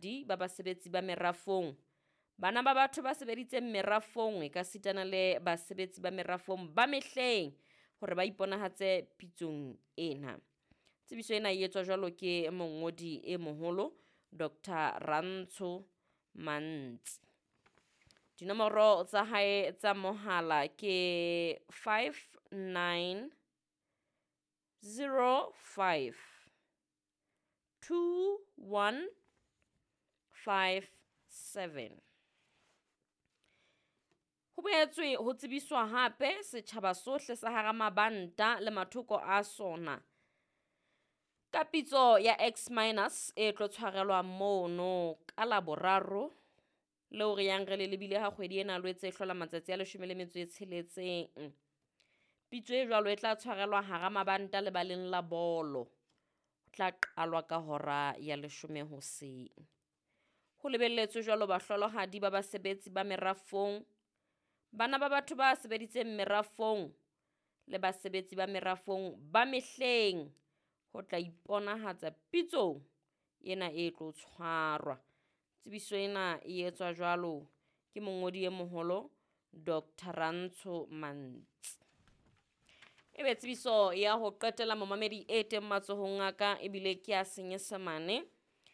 hlolohadi ba basebetsi ba merafong. Bana ba batho ba sebeditseng merafong e ka sitana le basebetsi ba merafong ba mehleng hore ba iponahatse pitsong ena. Tsebiso ena e etswa jwalo ke mongodi e moholo Dr. Rantsho Mantsi. Dinomoro tsa hae tsa mohala ke 5905 2157. Ho boetswe ho tsebiswa hape setjhaba sohle sa hara mabanta le mathoko a sona ka pitso ya X- e tlo tshwarelwa mono ka Laboraro leo re yang re le lebile ha kgwedi ena lwetse hlola matsatsi a 16. Pitso e jwalo e tla tshwarelwa hara mabanta le baleng la bolo. Ho tla qalwa ka hora ya 10 hoseng. Ho lebelletswe jwalo bahlolohadi ba basebetsi ba merafong, bana ba batho ba sebeditseng merafong le basebetsi ba merafong ba mehleng ho tla iponahatsa pitso ena e tlo tshwarwa. Tsebiso ena e etswa jwalo ke mongodi e moholo Dr. Rantsho Mantsi. Ebe tsebiso ya ho qetela momamedi e teng matsohong a ka ebile ke a Senyesemane.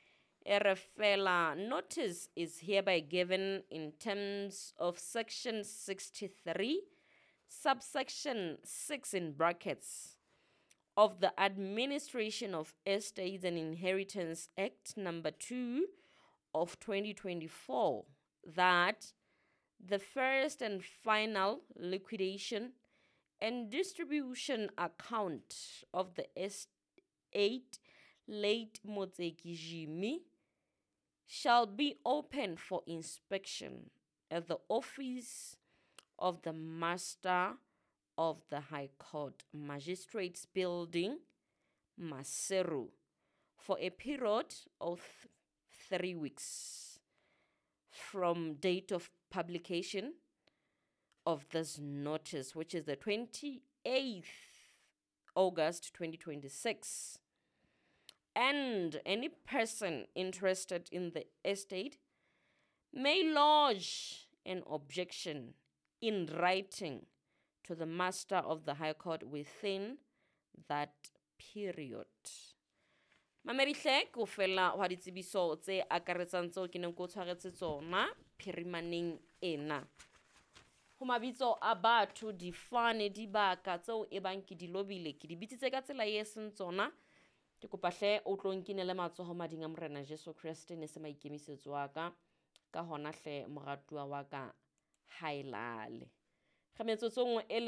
Notice is hereby given in terms of section 63 subsection 6 in brackets of the Administration of Estates and Inheritance Act number 2 of 2024 that the first and final liquidation and distribution account of the estate late Motseki Jimmy shall be open for inspection at the office of the Master of the High Court Magistrates Building, Maseru, for a period of 3 weeks from date of publication of this notice, which is the 28th August 2026. And any person interested in the estate may lodge an objection in writing to the Master of the High Court within that period. Mamerihle ko fela wa ditsebiso tse akaretsang tseo ke neng ko tshwaretse tsona phirimaneng ena. Ho mabitso a batho difane dibaka tseo e bang ke di lobile ke di bitsitse ka tsela e seng tsona. Ke kopa hle o tlo nkinele matsoho mading a Morena Jesu Kriste ne se maikemisetso wa ka hona hle moratuwa wa ka hailale. Kgemetsotso e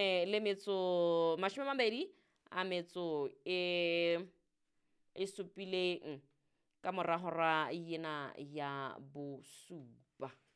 12 a metso e supileng ka mora hora yena ya bosupa.